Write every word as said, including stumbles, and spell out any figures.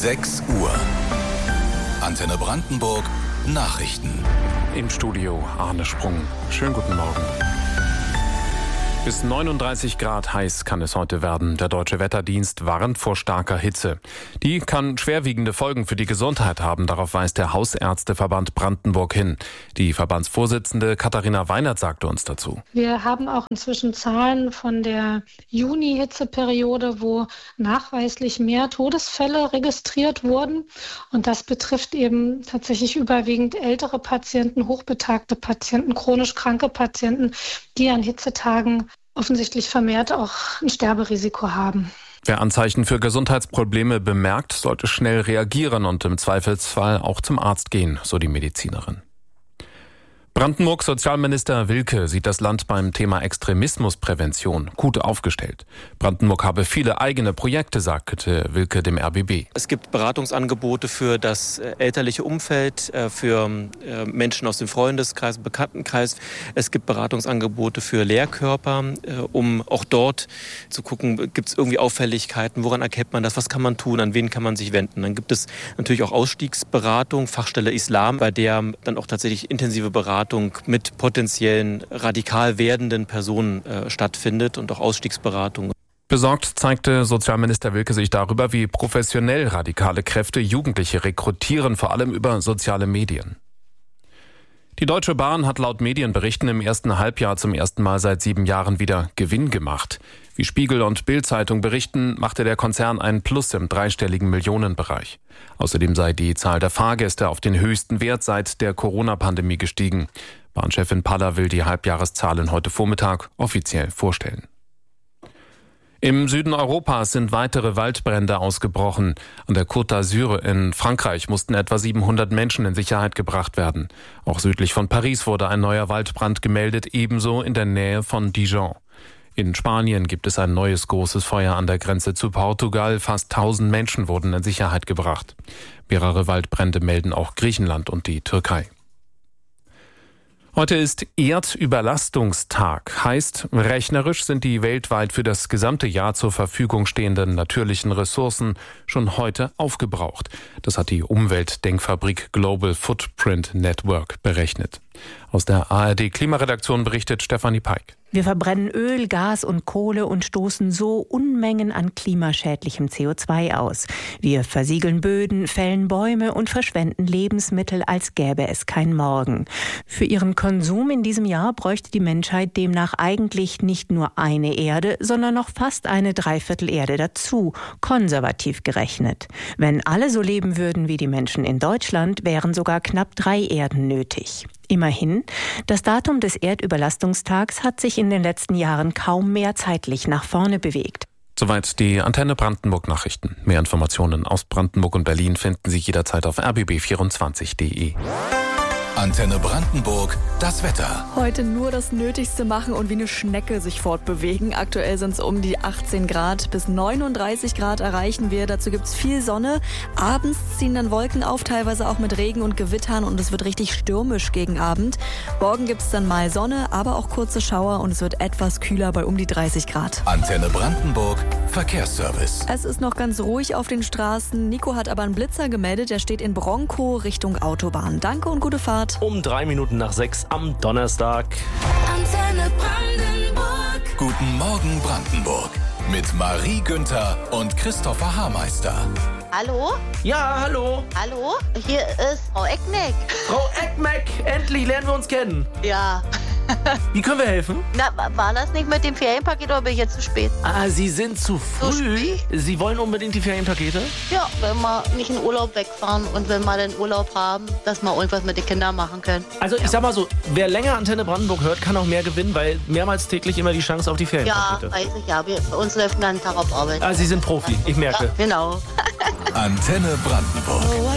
sechs Uhr. Antenne Brandenburg Nachrichten. Im Studio Arne Sprung. Schönen guten Morgen. Bis neununddreißig Grad heiß kann es heute werden. Der Deutsche Wetterdienst warnt vor starker Hitze. Die kann schwerwiegende Folgen für die Gesundheit haben. Darauf weist der Hausärzteverband Brandenburg hin. Die Verbandsvorsitzende Katharina Weinert sagte uns dazu. Wir haben auch inzwischen Zahlen von der Juni-Hitzeperiode, wo nachweislich mehr Todesfälle registriert wurden. Und das betrifft eben tatsächlich überwiegend ältere Patienten, hochbetagte Patienten, chronisch kranke Patienten, die an Hitzetagen offensichtlich vermehrt auch ein Sterberisiko haben. Wer Anzeichen für Gesundheitsprobleme bemerkt, sollte schnell reagieren und im Zweifelsfall auch zum Arzt gehen, so die Medizinerin. Brandenburgs Sozialminister Wilke sieht das Land beim Thema Extremismusprävention gut aufgestellt. Brandenburg habe viele eigene Projekte, sagte Wilke dem R B B. Es gibt Beratungsangebote für das elterliche Umfeld, für Menschen aus dem Freundeskreis, Bekanntenkreis. Es gibt Beratungsangebote für Lehrkörper, um auch dort zu gucken, gibt es irgendwie Auffälligkeiten, woran erkennt man das, was kann man tun, an wen kann man sich wenden. Dann gibt es natürlich auch Ausstiegsberatung, Fachstelle Islam, bei der dann auch tatsächlich intensive Beratung mit potenziellen radikal werdenden Personen äh, stattfindet und auch Ausstiegsberatung. Besorgt zeigte Sozialminister Wilke sich darüber, wie professionell radikale Kräfte Jugendliche rekrutieren, vor allem über soziale Medien. Die Deutsche Bahn hat laut Medienberichten im ersten Halbjahr zum ersten Mal seit sieben Jahren wieder Gewinn gemacht. Wie Spiegel und Bild-Zeitung berichten, machte der Konzern einen Plus im dreistelligen Millionenbereich. Außerdem sei die Zahl der Fahrgäste auf den höchsten Wert seit der Corona-Pandemie gestiegen. Bahnchefin Paller will die Halbjahreszahlen heute Vormittag offiziell vorstellen. Im Süden Europas sind weitere Waldbrände ausgebrochen. An der Côte d'Azur in Frankreich mussten etwa siebenhundert Menschen in Sicherheit gebracht werden. Auch südlich von Paris wurde ein neuer Waldbrand gemeldet, ebenso in der Nähe von Dijon. In Spanien gibt es ein neues großes Feuer an der Grenze zu Portugal. Fast tausend Menschen wurden in Sicherheit gebracht. Mehrere Waldbrände melden auch Griechenland und die Türkei. Heute ist Erdüberlastungstag. Heißt, rechnerisch sind die weltweit für das gesamte Jahr zur Verfügung stehenden natürlichen Ressourcen schon heute aufgebraucht. Das hat die Umweltdenkfabrik Global Footprint Network berechnet. Aus der A R D-Klimaredaktion berichtet Stefanie Peik. Wir verbrennen Öl, Gas und Kohle und stoßen so Unmengen an klimaschädlichem C O zwei aus. Wir versiegeln Böden, fällen Bäume und verschwenden Lebensmittel, als gäbe es kein Morgen. Für ihren Konsum in diesem Jahr bräuchte die Menschheit demnach eigentlich nicht nur eine Erde, sondern noch fast eine Dreiviertelerde dazu, konservativ gerechnet. Wenn alle so leben würden wie die Menschen in Deutschland, wären sogar knapp drei Erden nötig. Immerhin, das Datum des Erdüberlastungstags hat sich in den letzten Jahren kaum mehr zeitlich nach vorne bewegt. Soweit die Antenne Brandenburg Nachrichten. Mehr Informationen aus Brandenburg und Berlin finden Sie jederzeit auf r b b vierundzwanzig punkt d e. Antenne Brandenburg, das Wetter. Heute nur das Nötigste machen und wie eine Schnecke sich fortbewegen. Aktuell sind es um die achtzehn Grad, bis neununddreißig Grad erreichen wir. Dazu gibt es viel Sonne. Abends ziehen dann Wolken auf, teilweise auch mit Regen und Gewittern, und es wird richtig stürmisch gegen Abend. Morgen gibt es dann mal Sonne, aber auch kurze Schauer, und es wird etwas kühler bei um die dreißig Grad. Antenne Brandenburg, Verkehrsservice. Es ist noch ganz ruhig auf den Straßen. Nico hat aber einen Blitzer gemeldet, der steht in Bronkow Richtung Autobahn. Danke und gute Fahrt. Um drei Minuten nach sechs am Donnerstag. Antenne Brandenburg. Guten Morgen Brandenburg. Mit Marie Günther und Christopher Haarmeister. Hallo? Ja, hallo. Hallo? Hier ist Frau Eckmeck. Frau Eckmeck, endlich lernen wir uns kennen. Ja. Wie können wir helfen? Na, war das nicht mit dem Ferienpaket oder bin ich jetzt zu spät? Ah, Sie sind zu früh. Zu spät. Sie wollen unbedingt die Ferienpakete? Ja, wenn wir nicht in Urlaub wegfahren und wenn wir den Urlaub haben, dass wir irgendwas mit den Kindern machen können. Also ich sag mal so, wer länger Antenne Brandenburg hört, kann auch mehr gewinnen, weil mehrmals täglich immer die Chance auf die Ja, Ferienpakete. weiß ich ja. Wir, bei uns läuft den ganzen Tag auf Arbeit. Ah, Sie sind Profi, ich merke. Ja, genau. Antenne Brandenburg.